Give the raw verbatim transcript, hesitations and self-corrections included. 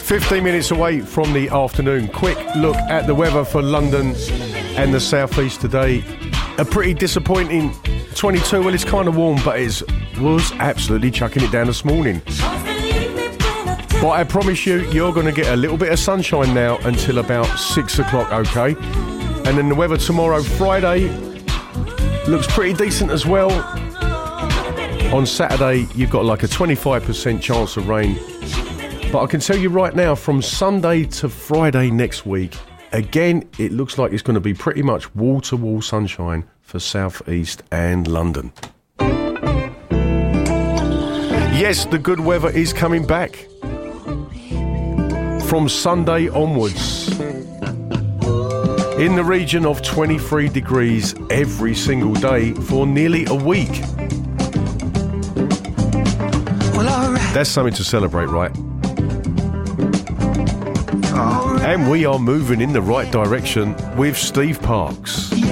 fifteen minutes away from the afternoon. Quick look at the weather for London and the southeast today. A pretty disappointing twenty-two. Well, it's kind of warm, but it was absolutely chucking it down this morning. But I promise you, you're going to get a little bit of sunshine now until about six o'clock, okay? And then the weather tomorrow, Friday, looks pretty decent as well. On Saturday, you've got like a twenty-five percent chance of rain. But I can tell you right now, from Sunday to Friday next week, again, it looks like it's going to be pretty much wall-to-wall sunshine for South East and London. Yes, the good weather is coming back. From Sunday onwards, in the region of twenty-three degrees every single day for nearly a week. Well, all right. That's something to celebrate, right? All right. And we are moving in the right direction with Steve Parks.